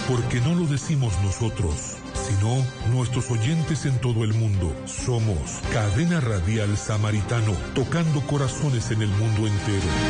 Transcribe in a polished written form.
porque no lo decimos nosotros, sino nuestros oyentes en todo el mundo. Somos Cadena Radial Samaritano, tocando corazones en el mundo entero.